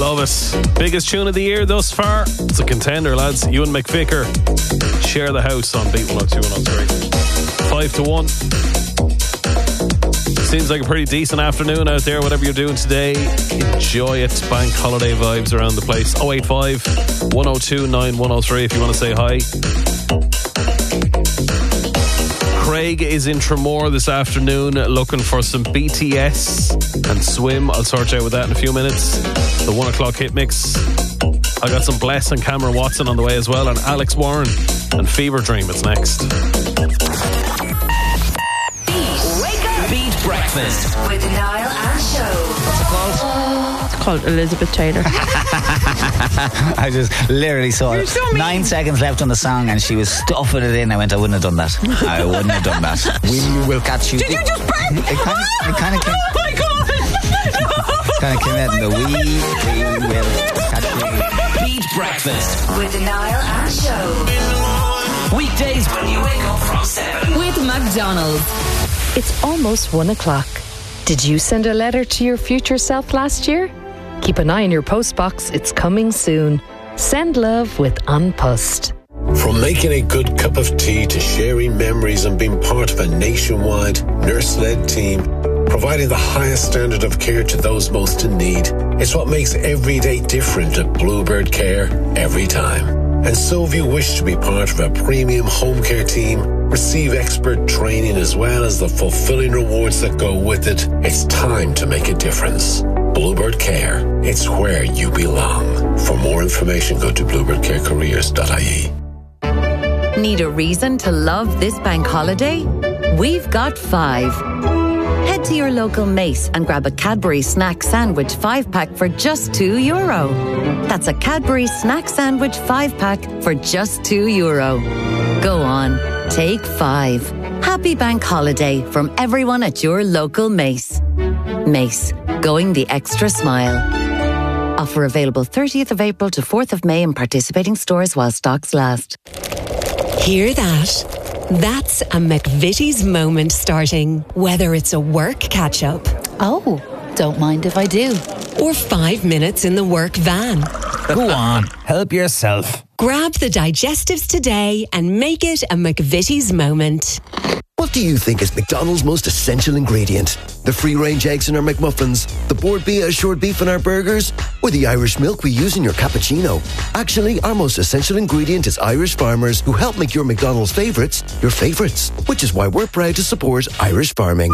Love it. Biggest tune of the year thus far. It's a contender, lads. Ewan McVicker. Share the house on Beat 102 103. 5 to 1. Seems like a pretty decent afternoon out there, whatever you're doing today. Enjoy it. Bank holiday vibes around the place. 085 102 9103 if you want to say hi. Craig is in Tramore this afternoon looking for some BTS and Swim. I'll sort you out with that in a few minutes. The 1 o'clock hit mix. I got some Bless and Cameron Watson on the way as well, and Alex Warren and Fever Dream. It's next. Beat Breakfast with Niall and Show. What's it called? It's called Elizabeth Taylor. I just literally saw it. 9 seconds left on the song and she was stuffing it in. I went, I wouldn't have done that. I wouldn't have done that. We will catch you. Did you just break? It kind of came. Oh my God! Kind of came out in the we will catch you. Beat Breakfast with Niall and Show. weekdays when you wake up from 7 with McDonald's. It's almost 1 o'clock. Did you send a letter to your future self last year? Keep an eye on your postbox. It's coming soon. Send love with An Post. From making a good cup of tea to sharing memories and being part of a nationwide nurse-led team, providing the highest standard of care to those most in need, it's what makes every day different at Bluebird Care every time. And so if you wish to be part of a premium home care team, receive expert training as well as the fulfilling rewards that go with it, it's time to make a difference. Bluebird Care, it's where you belong. For more information, go to bluebirdcarecareers.ie. Need a reason to love this bank holiday? We've got 5. Head to your local Mace and grab a Cadbury Snack Sandwich 5-pack for just €2. That's a Cadbury Snack Sandwich 5-pack for just €2. Go on, take 5. Happy bank holiday from everyone at your local Mace. Mace, going the extra smile. Offer available 30th of April to 4th of May in participating stores while stocks last. Hear that? That's a McVitie's moment starting, whether it's a work catch-up. Oh, don't mind if I do. Or 5 minutes in the work van. Go on, help yourself. Grab the digestives today and make it a McVitie's moment. What do you think is McDonald's most essential ingredient? The free-range eggs in our McMuffins, the Bord Bia assured beef in our burgers, or the Irish milk we use in your cappuccino? Actually, our most essential ingredient is Irish farmers who help make your McDonald's favourites your favourites, which is why we're proud to support Irish farming.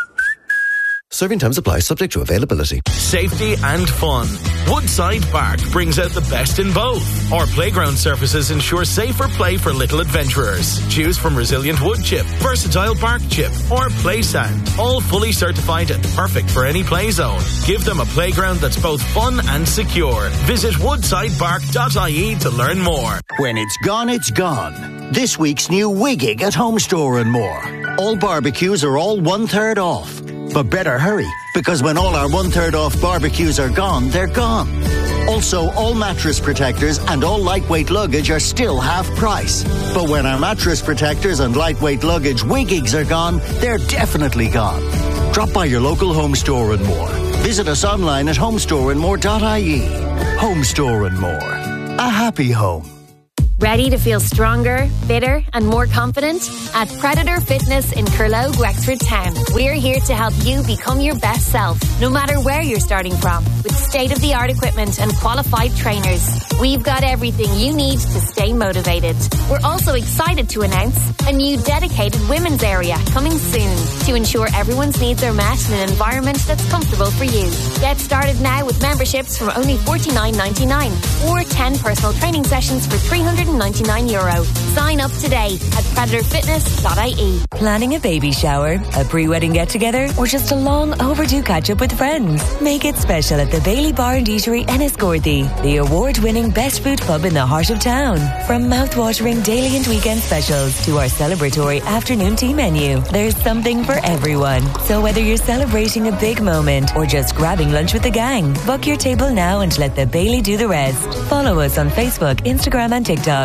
Serving times apply, subject to availability. Safety and fun. Woodside Park brings out the best in both. Our playground surfaces ensure safer play for little adventurers. Choose from resilient wood chip, versatile bark chip, or play sand. All fully certified and perfect for any play zone. Give them a playground that's both fun and secure. Visit woodsidepark.ie to learn more. When it's gone, it's gone. This week's new Wiggig at Home Store and More. All barbecues are all 1/3 off. But better hurry, because when all our 1/3 off barbecues are gone, they're gone. Also, all mattress protectors and all lightweight luggage are still half price. But when our mattress protectors and lightweight luggage Wiggigs are gone, they're definitely gone. Drop by your local Home Store and More. Visit us online at homestoreandmore.ie. Home Store and More. A happy home. Ready to feel stronger, fitter and more confident? At Predator Fitness in Curlow, Wexford Town, we're here to help you become your best self, no matter where you're starting from. With state-of-the-art equipment and qualified trainers, we've got everything you need to stay motivated. We're also excited to announce a new dedicated women's area coming soon to ensure everyone's needs are met in an environment that's comfortable for you. Get started now with memberships from only $49.99 or 10 personal training sessions for €399. Sign up today at predatorfitness.ie. Planning a baby shower, a pre-wedding get-together, or just a long overdue catch-up with friends? Make it special at the Bailey Bar and Eatery Enniscorthy, the award-winning best food pub in the heart of town. From mouth-watering daily and weekend specials to our celebratory afternoon tea menu, there's something for everyone. So whether you're celebrating a big moment or just grabbing lunch with the gang, book your table now and let the Bailey do the rest. Follow us on Facebook, Instagram and TikTok.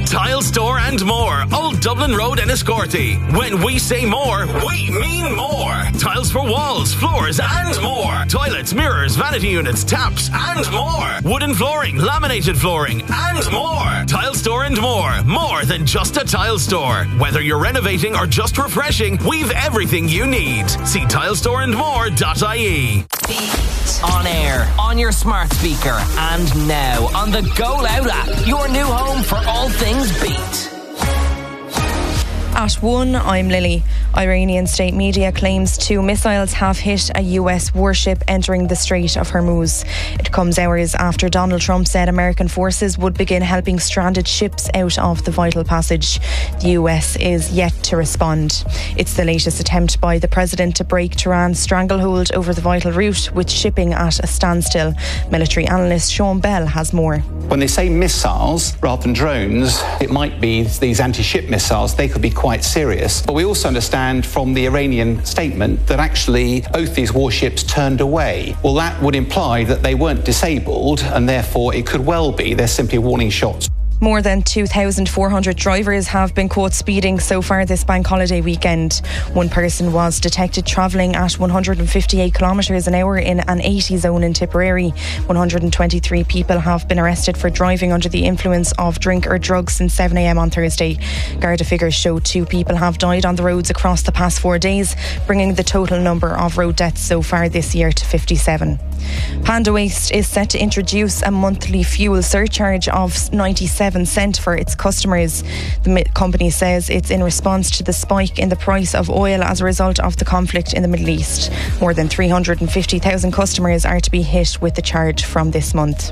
Tile Store and More, Old Dublin Road in Enniscorthy. When we say more, we mean more. Tiles for walls, floors and more. Toilets, mirrors, vanity units, taps and more. Wooden flooring, laminated flooring and more. Tile Store and More. More than just a tile store. Whether you're renovating or just refreshing, we've everything you need. See tilestoreandmore.ie. On air, on your smart speaker, and now on the Go Loud app. Your new home for all things Beat. At 1, I'm Lily. Iranian state media claims 2 missiles have hit a US warship entering the Strait of Hormuz. It comes hours after Donald Trump said American forces would begin helping stranded ships out of the vital passage. The US is yet to respond. It's the latest attempt by the president to break Tehran's stranglehold over the vital route, with shipping at a standstill. Military analyst Sean Bell has more. When they say missiles rather than drones, it might be these anti-ship missiles. They could be quite serious. But we also understand from the Iranian statement that actually both these warships turned away. Well, that would imply that they weren't disabled, and therefore it could well be they're simply warning shots. More than 2,400 drivers have been caught speeding so far this bank holiday weekend. One person was detected travelling at 158 kilometres an hour in an 80 zone in Tipperary. 123 people have been arrested for driving under the influence of drink or drugs since 7 a.m. on Thursday. Garda figures show 2 people have died on the roads across the past 4 days, bringing the total number of road deaths so far this year to 57. Panda Waste is set to introduce a monthly fuel surcharge of 97 cents for its customers. The company says it's in response to the spike in the price of oil as a result of the conflict in the Middle East. More than 350,000 customers are to be hit with the charge from this month.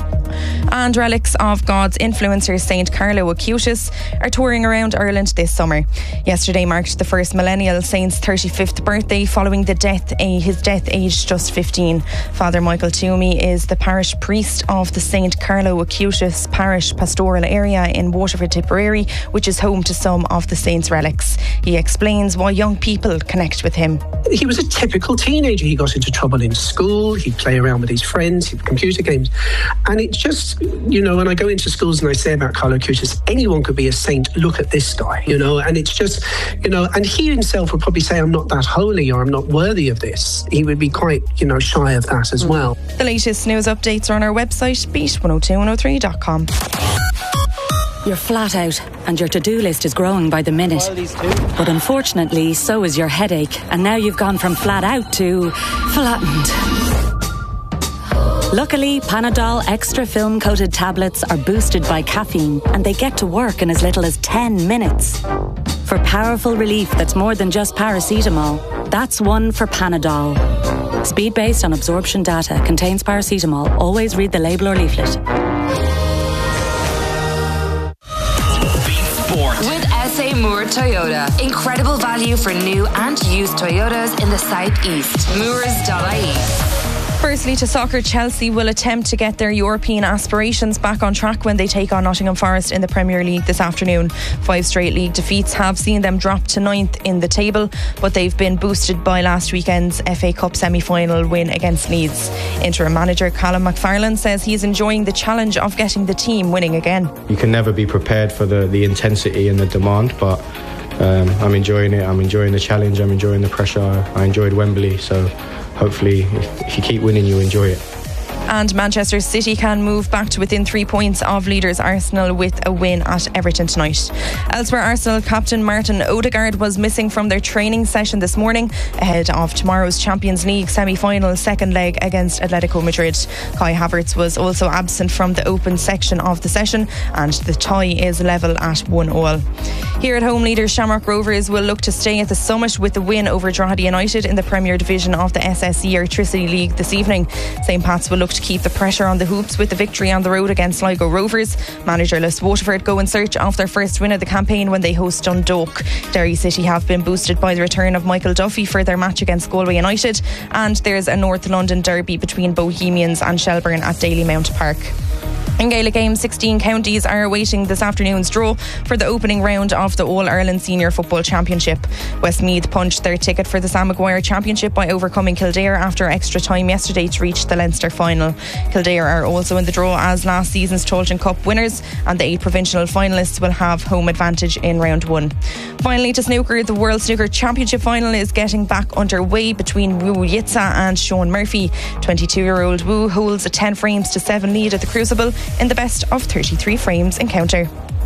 And relics of God's influencer Saint Carlo Acutis are touring around Ireland this summer. Yesterday marked the first millennial saint's 35th birthday following his death aged just 15. Father Michael Toomey is the parish priest of the Saint Carlo Acutis parish pastoral area in Waterford, Tipperary, which is home to some of the saint's relics. He explains why young people connect with him. He was a typical teenager. He got into trouble in school, he'd play around with his friends, he'd computer games, and it just, when I go into schools and I say about Carlo Acutis, anyone could be a saint. Look at this guy, and it's just, and he himself would probably say, I'm not that holy or I'm not worthy of this. He would be quite, shy of that as well. The latest news updates are on our website, beat102103.com. You're flat out and your to-do list is growing by the minute. But unfortunately, so is your headache. And now you've gone from flat out to flattened. Luckily, Panadol Extra Film Coated tablets are boosted by caffeine and they get to work in as little as 10 minutes. For powerful relief that's more than just paracetamol, that's one for Panadol. Speed based on absorption data, contains paracetamol. Always read the label or leaflet. With SA Moore Toyota. Incredible value for new and used Toyotas in the southeast. Moores.ie. Firstly, to soccer, Chelsea will attempt to get their European aspirations back on track when they take on Nottingham Forest in the Premier League this afternoon. 5 straight league defeats have seen them drop to 9th in the table, but they've been boosted by last weekend's FA Cup semi-final win against Leeds. Interim manager Callum McFarlane says he's enjoying the challenge of getting the team winning again. You can never be prepared for the intensity and the demand, but I'm enjoying it. I'm enjoying the challenge. I'm enjoying the pressure. I enjoyed Wembley, so hopefully if you keep winning, you enjoy it. And Manchester City can move back to within 3 points of leaders Arsenal with a win at Everton tonight. Elsewhere, Arsenal captain Martin Odegaard was missing from their training session this morning ahead of tomorrow's Champions League semi-final second leg against Atletico Madrid. Kai Havertz was also absent from the open section of the session, and the tie is level at 1-1. Here at home, leaders Shamrock Rovers will look to stay at the summit with the win over Drogheda United in the Premier Division of the SSE Electricity League this evening. St. Pat's will look to keep the pressure on the hoops with the victory on the road against Sligo Rovers. Managerless Waterford go in search of their first win of the campaign when they host Dundalk. Derry City have been boosted by the return of Michael Duffy for their match against Galway United, and there's a North London derby between Bohemians and Shelbourne at Dalymount Park. In Gaelic games, 16 counties are awaiting this afternoon's draw for the opening round of the All-Ireland Senior Football Championship. Westmeath punched their ticket for the Sam Maguire Championship by overcoming Kildare after extra time yesterday to reach the Leinster final. Kildare are also in the draw as last season's Tailteann Cup winners, and the 8 provincial finalists will have home advantage in round 1. Finally, to snooker, the World Snooker Championship final is getting back underway between Wu Yitsa and Sean Murphy. 22-year-old Wu holds a 10 frames to 7 lead at the Crucible in the best of 33 frames encounter.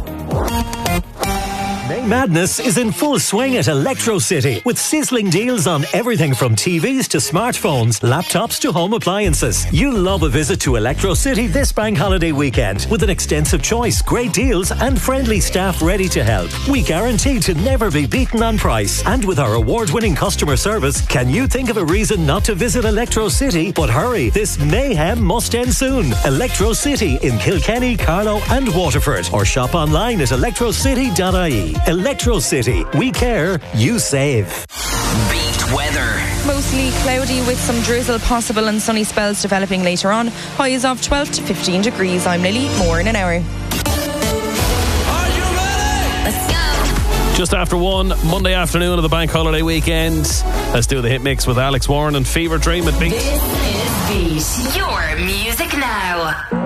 May Madness is in full swing at Electro City with sizzling deals on everything from TVs to smartphones, laptops to home appliances. You'll love a visit to Electro City this bank holiday weekend with an extensive choice, great deals and friendly staff ready to help. We guarantee to never be beaten on price. And with our award-winning customer service, can you think of a reason not to visit Electro City? But hurry, this mayhem must end soon. Electro City in Kilkenny, Carlow and Waterford, or shop online at electrocity.ie. Electro City. We care, you save. Beat weather. Mostly cloudy with some drizzle possible and sunny spells developing later on. Highs of 12 to 15 degrees. I'm Lily. More in an hour. Let's go. Just after 1, Monday afternoon of the bank holiday weekend. Let's do the hit mix with Alex Warren and Fever Dream at Beat. This is Beat. Your music now.